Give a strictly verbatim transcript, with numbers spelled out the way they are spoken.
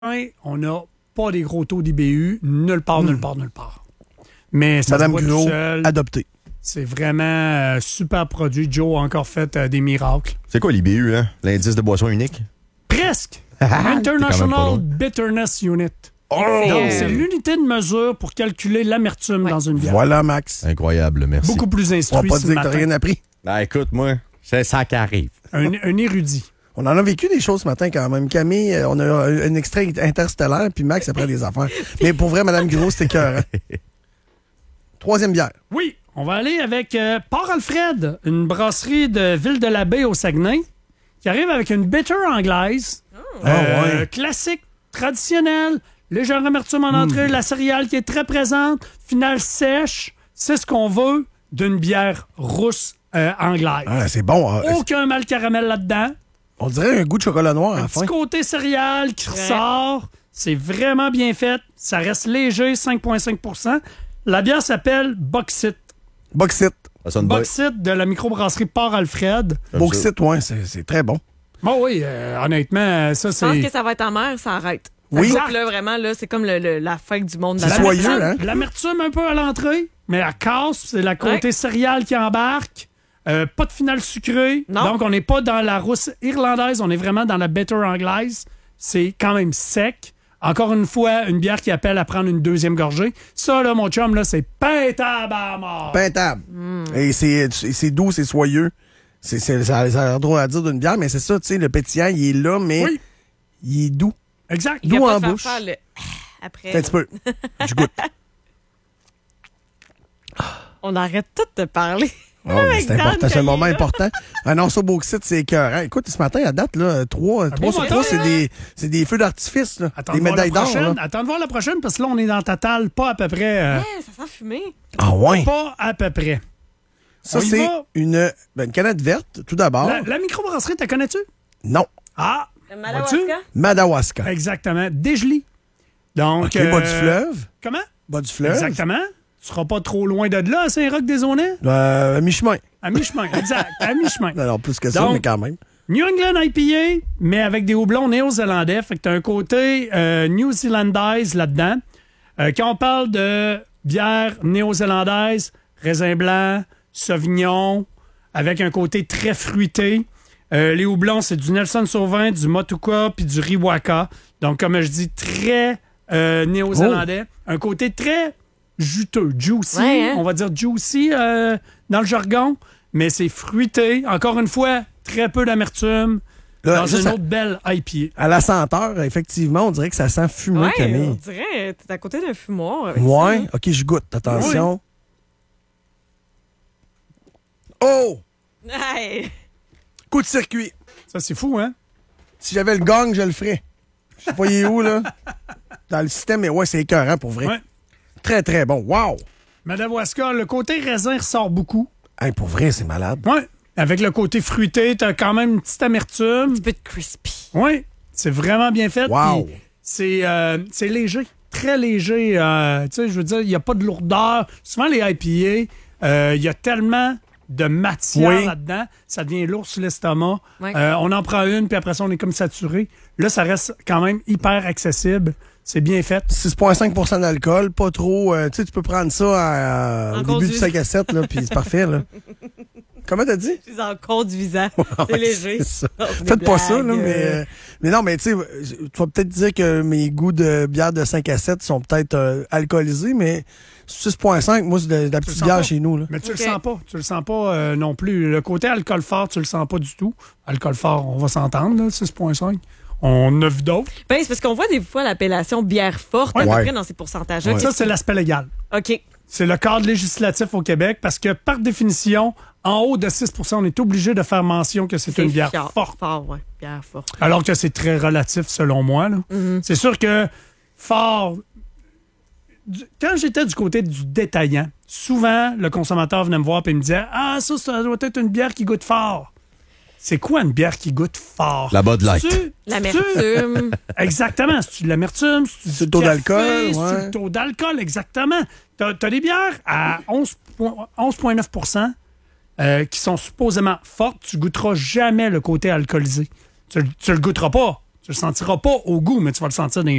on n'a pas des gros taux d'I B U, nulle part, mmh. nulle part, nulle part. Mais ça Madame se voit Gros, tout seul. adopté. C'est vraiment euh, super produit. Joe a encore fait euh, des miracles. C'est quoi l'I B U, hein? L'indice de boisson unique? Presque. International Bitterness Unit. Oh! Donc, c'est l'unité de mesure pour calculer l'amertume ouais. dans une bière. Voilà, Max. Incroyable, merci. Beaucoup plus instruit. On va pas ce dire que matin. t'as rien appris. Ben, écoute, moi, c'est ça qui arrive. Un, un érudit. On en a vécu des choses ce matin quand même. Camille, euh, on a un, un extrait interstellaire, puis Max après des affaires. Mais pour vrai, Madame Gros, c'était cœur. Troisième bière. Oui, on va aller avec euh, Port-Alfred, une brasserie de Ville-de-la-Baie au Saguenay, qui arrive avec une bitter anglaise. Oh. Euh, Ah ouais. Classique, traditionnelle, légère amertume en entrée, Mm. la céréale qui est très présente, finale sèche. C'est ce qu'on veut d'une bière rousse euh, anglaise. Ah, c'est bon. hein. Aucun mal caramel là-dedans. On dirait un goût de chocolat noir à Un la petit fin. côté céréale qui ressort. C'est vraiment bien fait. Ça reste léger, cinq virgule cinq pour cent. La bière s'appelle Bauxite. Bauxite. Ça sonne bien. Bauxite de la microbrasserie Port-Alfred. Bauxite, ouais, c'est c'est très bon. Bon, oui, euh, honnêtement, ça, Je pense c'est... que ça va être amer, ça arrête. Oui. Ça coupe, là, vraiment, là, c'est comme le, le- la fin du monde de C'est la soyeux, bière. hein? L'amertume un peu à l'entrée, mais la casse, c'est la côté Ouais. céréale qui embarque. Euh, pas de finale sucrée. Non. Donc, on n'est pas dans la rousse irlandaise, on est vraiment dans la bitter anglaise. C'est quand même sec. Encore une fois, une bière qui appelle à prendre une deuxième gorgée. Ça, là, mon chum, là, c'est pétable à mort. Peintable. Et c'est c'est doux, c'est soyeux. C'est c'est- ça, ça a l'air drôle à dire d'une bière, mais c'est ça, tu sais, le pétillant, il est là, mais Oui. il est doux. Exact. Il y a Doux pas en de faire bouche. faire le après. Un petit peu. Je goûte. On arrête tout de parler. Oh, mais Avec c'est important, Dan c'est un moment Caillé, là. important. Un non, ça, Bauxite, c'est écœurant. Écoute, ce matin, à date, là, trois, trois bon sur matin, trois, c'est hein? des, c'est des feux d'artifice, là. Attends Des de voir la médailles d'or, prochaine. là. Attends de voir la prochaine, parce que là, on est dans total, pas à peu près. euh, Ouais, ça sent fumé. Ah ouais. Pas à peu près. Ça, On y c'est va. une, ben, une canette verte, tout d'abord. La, la microbrasserie, t'as connais-tu? Non. Ah! Le Vois-tu? Madawaska? Madawaska. Exactement. Dégelé. Donc. OK, bas du euh, fleuve. Comment? Bas du fleuve. Exactement. Tu seras pas trop loin de là, à Saint-Roch-des-Aunais? Euh, à mi-chemin. À mi-chemin, exact. À mi-chemin. Non, non, plus que ça, Donc, mais quand même. New England I P A, mais avec des houblons néo-zélandais. Fait que t'as un côté euh, New Zealandaise là-dedans. Euh, quand on parle de bière néo-zélandaise, raisin blanc, sauvignon, avec un côté très fruité. Euh, les houblons, c'est du Nelson Sauvin, du Motueka puis du Riwaka. Donc, comme je dis, très euh, néo-zélandais. Un côté très juteux, juicy. Ouais, hein? On va dire juicy euh, dans le jargon. Mais c'est fruité. Encore une fois, très peu d'amertume. Là, Dans juste une à- autre belle I P A. À la senteur, effectivement, on dirait que ça sent fumé, Ouais, on Camille. dirait t'es à côté d'un fumoir. avec Ouais, OK, je goûte. Attention. Oh! ça. Hey! Coup de circuit. Ça, c'est fou, hein? Si j'avais le gong, je le ferais. Je sais pas, il est où, là? Dans le système, mais ouais, c'est écœurant, pour vrai. Ouais. Très, très bon. Wow! Madawaska, le côté raisin ressort beaucoup. Hey, pour vrai, c'est malade. Ouais. Avec le côté fruité, t'as quand même une petite amertume. Un petit peu de crispy. Oui, c'est vraiment bien fait. Wow. Puis C'est euh, c'est léger, très léger. euh, tu sais, je veux dire, il n'y a pas de lourdeur. Souvent, les I P A, euh, il y a tellement de matière Oui. là-dedans, ça devient lourd sur l'estomac. Ouais. Euh, on en prend une, puis après ça, on est comme saturé. Là, ça reste quand même hyper accessible. C'est bien fait. six virgule cinq pour cent d'alcool, pas trop. euh, tu sais, tu peux prendre ça à- En au début conduite. du cinq à sept, là, puis c'est parfait, là. Comment t'as dit? Je suis en conduisant. C'est Ouais, léger. c'est ça. Oh, c'est des Faites pas ça, là, blagues, mais, euh. euh, mais non, mais tu sais, tu vas peut-être dire que mes goûts de bière de cinq à sept sont peut-être euh, alcoolisés, mais six virgule cinq, moi, c'est de, de la le petite sens bière pas. chez nous, là. Mais tu Ok. le sens pas. Tu le sens pas euh, non plus. Le côté alcool fort, tu le sens pas du tout. Alcool fort, on va s'entendre, là, six virgule cinq. On en a vu d'autres. Ben, c'est parce qu'on voit des fois l'appellation bière forte à peu Ouais. près dans ces pourcentages-là. Ça, c'est l'aspect légal. OK. C'est le cadre législatif au Québec parce que, par définition, en haut de six pour cent, on est obligé de faire mention que c'est une bière fier- forte. Fort, ouais. Bière forte. Alors que c'est très relatif, selon moi. là. Mm-hmm. C'est sûr que fort... du- Quand j'étais du côté du détaillant, souvent, le consommateur venait me voir et me disait « Ah, ça, ça doit être une bière qui goûte fort. » C'est quoi une bière qui goûte fort? La Bud Light. C'est-tu- L'amertume. Exactement. C'est-tu de l'amertume? C'est-tu C'est le du taux café? d'alcool, C'est-tu ouais. le taux d'alcool, exactement. T'as as des bières à onze virgule neuf pour cent euh, qui sont supposément fortes. Tu goûteras jamais le côté alcoolisé. Tu, tu le goûteras pas. Tu Tu le sentiras pas au goût, mais tu vas le sentir dans les